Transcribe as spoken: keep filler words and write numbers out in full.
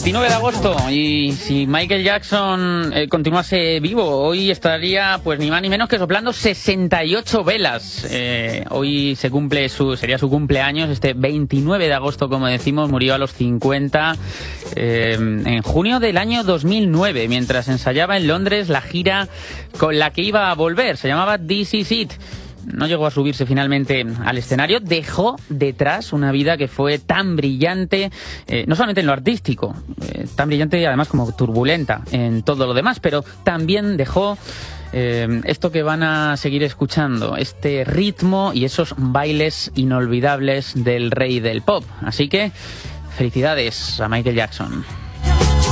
veintinueve de agosto, y si Michael Jackson eh, continuase vivo, hoy estaría pues ni más ni menos que soplando sesenta y ocho velas. Eh, hoy se cumple su, sería su cumpleaños, este veintinueve de agosto, como decimos. Murió a los cincuenta eh, en junio del año dos mil nueve, mientras ensayaba en Londres la gira con la que iba a volver. Se llamaba This Is It. No llegó a subirse finalmente al escenario, dejó detrás una vida que fue tan brillante, eh, no solamente en lo artístico, eh, tan brillante y además como turbulenta en todo lo demás, pero también dejó eh, esto que van a seguir escuchando, este ritmo y esos bailes inolvidables del rey del pop. Así que felicidades a Michael Jackson.